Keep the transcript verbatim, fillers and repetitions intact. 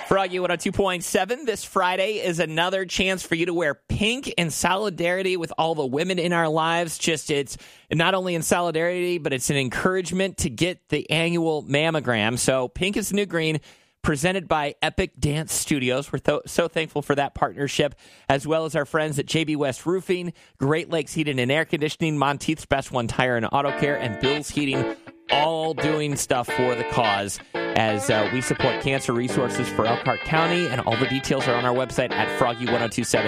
Froggy one oh two point seven. This Friday is another chance for you to wear pink in solidarity with all the women in our lives. Just it's not only in solidarity, but it's an encouragement to get the annual mammogram. So pink is the new green, presented by Epic Dance Studios. We're th- so thankful for that partnership, as well as our friends at J B West Roofing, Great Lakes Heating and Air Conditioning, Monteith's Best One Tire and Auto Care, and Bill's Heating, all doing stuff for the cause as uh, we support cancer resources for Elkhart County, and all the details are on our website at froggy ten twenty-seven